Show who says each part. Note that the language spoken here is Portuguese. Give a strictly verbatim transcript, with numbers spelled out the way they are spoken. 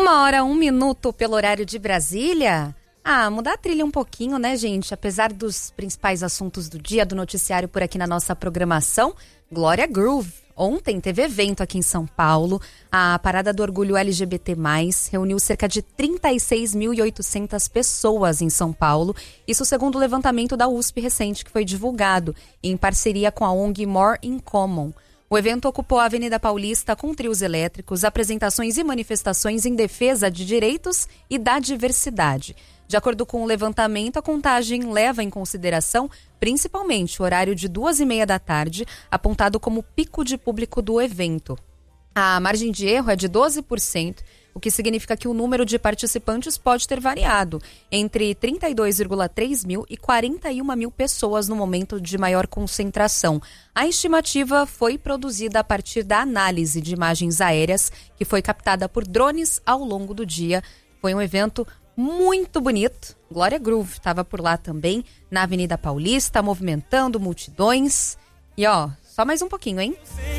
Speaker 1: Uma hora, um minuto pelo horário de Brasília. Ah, mudar a trilha um pouquinho, né, gente? Apesar dos principais assuntos do dia, do noticiário por aqui na nossa programação, Glória Groove. Ontem teve evento aqui em São Paulo. A Parada do Orgulho L G B T mais, reuniu cerca de trinta e seis mil e oitocentas pessoas em São Paulo. Isso segundo o levantamento da U S P recente, que foi divulgado em parceria com a O N G More in Common. O evento ocupou a Avenida Paulista com trios elétricos, apresentações e manifestações em defesa de direitos e da diversidade. De acordo com o levantamento, a contagem leva em consideração principalmente o horário de duas e meia da tarde, apontado como pico de público do evento. A margem de erro é de doze por cento, o que significa que o número de participantes pode ter variado entre trinta e dois vírgula três mil e quarenta e uma mil pessoas no momento de maior concentração. A estimativa foi produzida a partir da análise de imagens aéreas que foi captada por drones ao longo do dia. Foi um evento muito bonito. Glória Groove estava por lá também, na Avenida Paulista, movimentando multidões. E ó, só mais um pouquinho, hein?